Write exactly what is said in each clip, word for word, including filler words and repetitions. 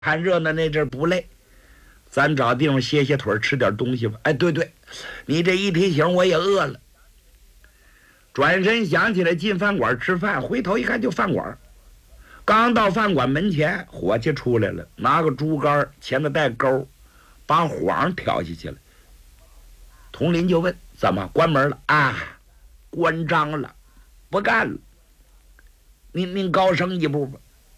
看热闹那阵不累，咱找地方歇歇腿吃点东西吧。哎，对对，你这一提醒我也饿了。转身想起来进饭馆吃饭，回头一看就饭馆。刚到饭馆门前，伙计出来了，拿个竹竿，前头带钩，把晃挑下去了。佟林就问：怎么关门了啊？关张了，不干了。您您高升一步吧。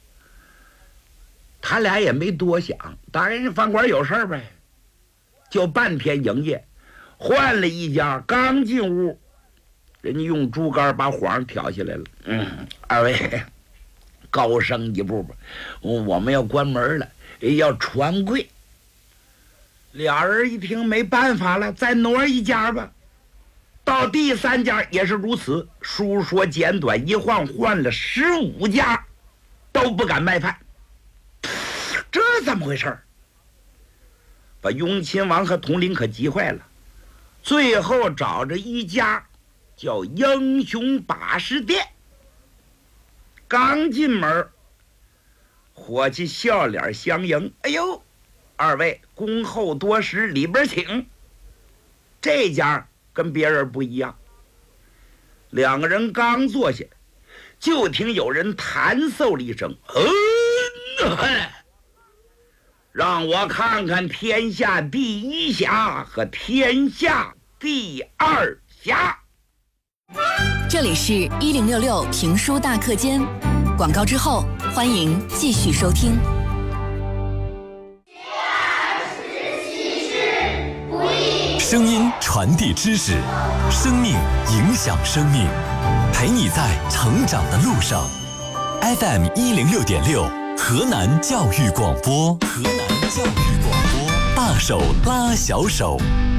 他俩也没多想，当然饭馆有事儿呗。就半天营业，换了一家，刚进屋，人家用竹竿把晃挑下来了。嗯，二位高升一步吧，我们要关门了，要传柜。俩人一听没办法了，再挪一家吧。到第三家也是如此，书说简短，一换换了十五家，都不敢卖饭。这怎么回事？把雍亲王和佟林可急坏了。最后找着一家叫英雄把式店。刚进门，伙计笑脸相迎：哎呦，二位恭候多时，里边请。这家跟别人不一样，两个人刚坐下，就听有人弹奏了一声：嗯，让我看看天下第一侠和天下第二侠。 这里是一零六六评书大课间，广告之后欢迎继续收听。 声音传递知识，生命影响生命，陪你在成长的路上。F M 一零六点六，河南教育广播，河南教育广播，大手拉小手，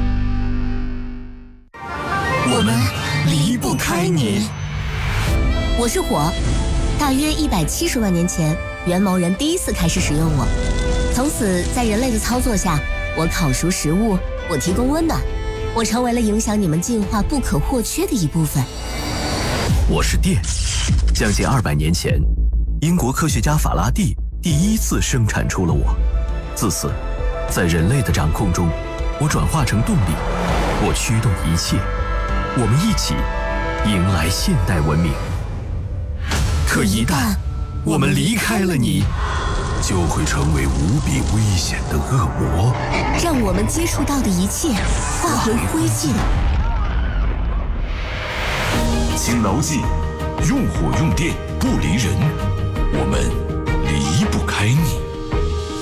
我们离不开你。 我是火，大约一百七十万年前，元谋人第一次开始使用我，从此在人类的操作下，我烤熟食物，我提供温暖，我成为了影响你们进化不可或缺的一部分。 我是电，将近二百年前，英国科学家法拉第第一次生产出了我。自此，在人类的掌控中，我转化成动力，我驱动一切，我们一起迎来现代文明。可一旦我们离开了你，就会成为无比危险的恶魔， 让我们接触到的一切化为灰烬。 请牢记，用火用电不离人，我们离不开你。